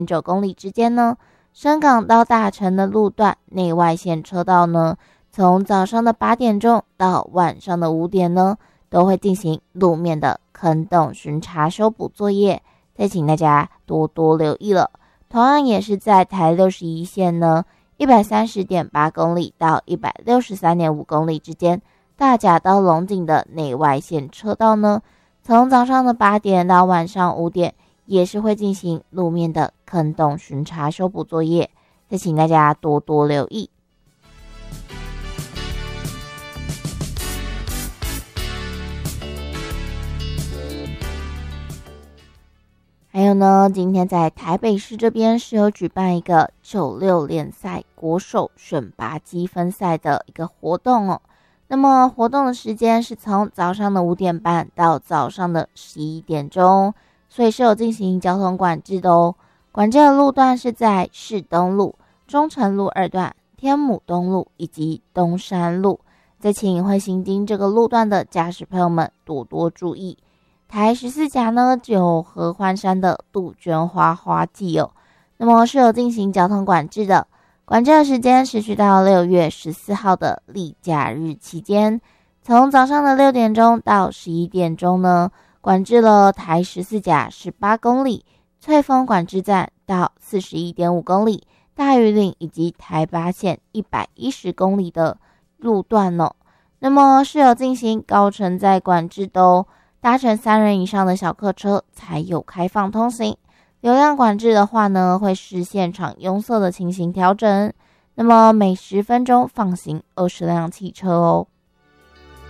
9公里之间呢，深港到大城的路段内外线车道呢，从早上的8点钟到晚上的5点呢，都会进行路面的坑洞巡查修补作业，再请大家多多留意了。同样也是在台61线呢，130.8公里到163.5公里之间，大甲到龙井的内外线车道呢，从早上的8点到晚上5点，也是会进行路面的坑洞巡查修补作业，再请大家多多留意。还有呢，今天在台北市这边是有举办一个96联赛国手选拔积分赛的一个活动哦。那么活动的时间是从早上的5点半到早上的11点钟，所以是有进行交通管制的哦。管制的路段是在市东路、中城路2段、天母东路以及东山路。再请会行经这个路段的驾驶朋友们多多注意。台14甲呢，就有合欢山的杜鹃花花季哦，那么是有进行交通管制的，管制的时间持续到6月14号的例假日期间，从早上的6点钟到11点钟呢，管制了台14甲18公里、翠峰管制站到41.5公里、大屿岭以及台8线110公里的路段哦，那么是有进行高承载管制的哦。搭乘3人以上的小客车才有开放通行，流量管制的话呢，会视现场拥塞的情形调整。那么每10分钟放行20辆汽车哦。